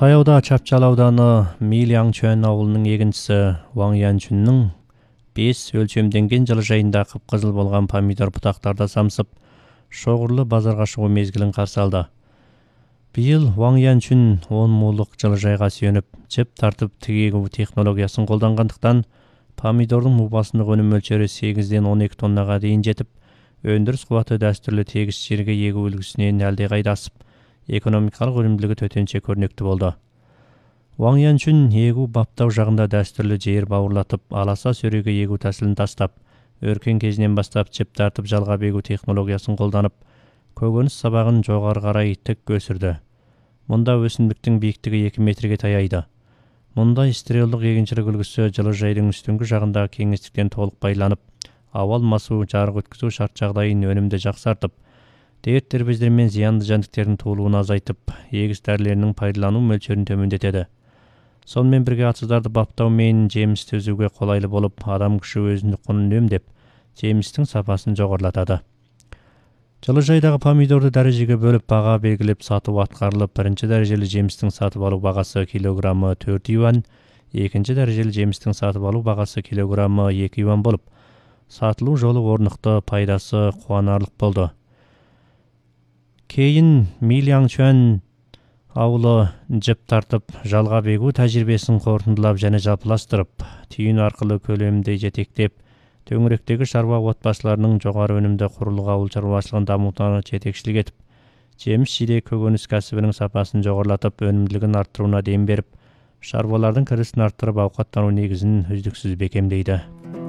Таяуда Чапчал ауданы Милянчуан ауылының егіншісі Ваң Янчунның 5 өлшемденген жылыжайында қып-қызыл болған помидор бұтақтарда самсып, шоғырлы базарға шығу мезгілін қарсы алды. Биыл Ваң Янчун 10 мулық жылыжайға сүйеніп, жіп тартып тігегу технологиясын қолданғандықтан, помидордың мұбасындық өнім мөлшері 8-ден 12 тоннаға дейін жетіп, өндіріс қуаты дәстүрлі тегіс жерге егу үлгісінен әлдеқайда асып, экономикалық өнімділігі төтенше көрнекті болды. Ваң Янчун егу баптау жағында дәстүрлі жер бауырлатып, аласа сөреге егу тәсілін тастап, өркен кезінен бастап жіп тартып жалғап егу технологиясын қолданып, көкөніс сабағын жоғары қарай тік өсірді. Мұнда өсімдіктің биіктігі 2 метрге таяйды. Мұндай стереолдық егіншілік үлгісі жылыжайдың үстіңгі жағында кеңістіктен толық байланып, ауал масу, жарық өткізу шарт жағдайын өнімді жақсартып, дерт дербездер мен зиянды жәндіктердің туылуын азайтып, егіс дәрілерінің пайдалану мөлшерін төмендетеді. Сонымен бірге атсыздарды баптау мен жеміс төзуге қолайлы болып, адам күші өзіндік құнын үнемдеп, жемістің сапасын жоғарылатады. Жылыжайдағы помидорды дәрежеге бөліп баға белгілеп сату атқарылып, бірінші дәрежелі жемістің сатып алу бағасы килограммы 4 юан, екінші дәрежелі жемістің сатып алу бағасы килограммы 2 юан болып, сатылу жолы орнықты, пайдасы қуанарлық болды. Кейін Милянчуан ауылы жіп тартып, жалғап егу тәжірибесін қорытындылап және жалпыластырып, түйін арқылы көлемді жетектеп, төңіректегі шаруа отбасыларының жоғары өнімді құрылғы ауыл шаруашылығын дамытуына жетекшілік етіп, жеміс-жидек көкөніс кәсібінің сапасын жоғарылатып, өнімділігін арттыруына дем беріп, шаруалардың кірісін арттырып, ауқаттану негізін үздіксіз бекемдейді.